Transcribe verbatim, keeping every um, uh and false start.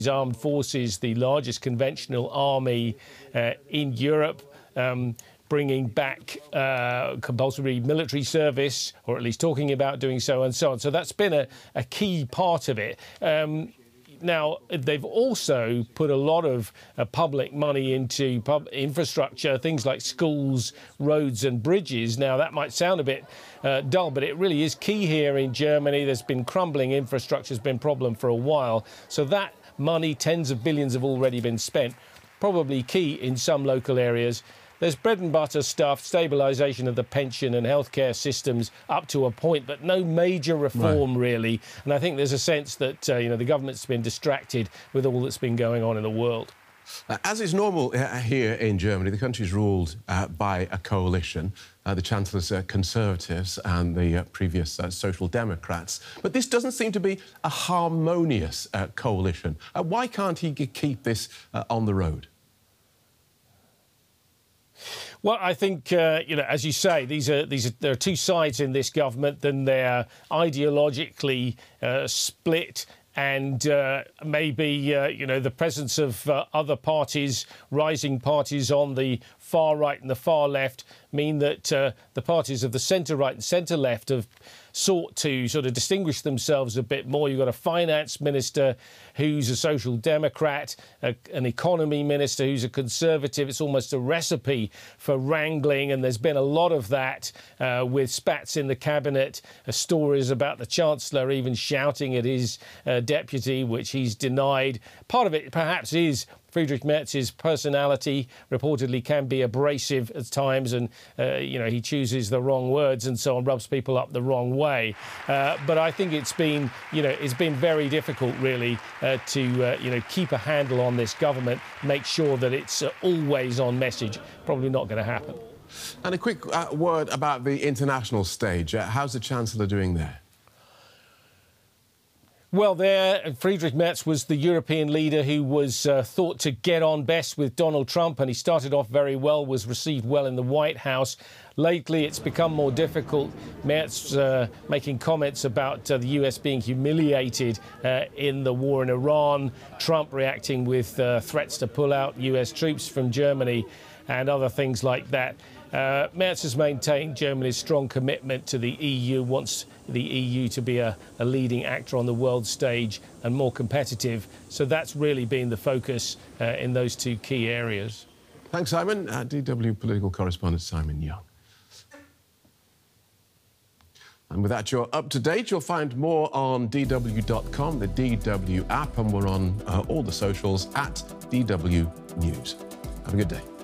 armed forces, the largest conventional army uh, in Europe, um, bringing back uh, compulsory military service, or at least talking about doing so, and so on. So that's been a, a key part of it. Um, Now, they've also put a lot of uh, public money into pub infrastructure, things like schools, roads and bridges. Now, that might sound a bit uh, dull, but it really is key here in Germany. There's been crumbling infrastructure, has been a problem for a while. So that money, tens of billions, have already been spent, probably key in some local areas. There's bread and butter stuff, stabilisation of the pension and healthcare systems up to a point, but no major reform, right, really. And I think there's a sense that, uh, you know, the government's been distracted with all that's been going on in the world. Uh, as is normal uh, here in Germany, the country's ruled uh, by a coalition, uh, the Chancellor's uh, Conservatives and the uh, previous uh, Social Democrats. But this doesn't seem to be a harmonious uh, coalition. Uh, why can't he keep this uh, on the road? Well, I think, uh, you know, as you say, these are these are there are two sides in this government, and they're ideologically uh, split. And uh, maybe, uh, you know, the presence of uh, other parties, rising parties on the far right and the far left, mean that uh, the parties of the centre right and centre left have sought to sort of distinguish themselves a bit more. You've got a finance minister who's a social democrat, a, an economy minister who's a conservative. It's almost a recipe for wrangling, and there's been a lot of that uh, with spats in the cabinet, uh, stories about the Chancellor even shouting at his uh, deputy, which he's denied. Part of it perhaps is Friedrich Merz's personality. Reportedly can be abrasive at times, and uh, you know, he chooses the wrong words and so on, rubs people up the wrong way. Uh, but I think it's been, you know, it's been very difficult, really, uh, to uh, you know, keep a handle on this government, make sure that it's uh, always on message. Probably not going to happen. And a quick uh, word about the international stage. Uh, how's the Chancellor doing there? Well, there, Friedrich Merz was the European leader who was uh, thought to get on best with Donald Trump, and he started off very well, was received well in the White House. Lately, it's become more difficult. Merz uh, making comments about uh, the U S being humiliated uh, in the war in Iran, Trump reacting with uh, threats to pull out U S troops from Germany and other things like that. Uh, Merz has maintained Germany's strong commitment to the E U, wants the E U to be a, a leading actor on the world stage and more competitive. So that's really been the focus uh, in those two key areas. Thanks, Simon. Uh, D W political correspondent Simon Young. And with that, you're up to date. You'll find more on D W dot com, the D W app, and we're on uh, all the socials at D W News. Have a good day.